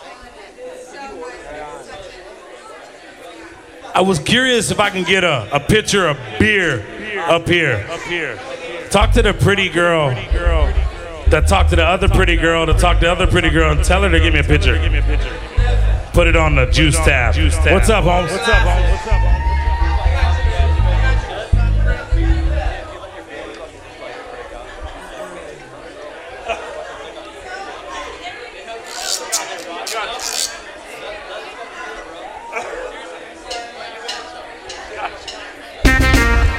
I was curious if I can get a pitcher of beer up here. Talk to the pretty girl that talked to the other pretty girl to talk to the other pretty girl and tell her to give me a pitcher. Put it on the juice tab. What's up, Holmes?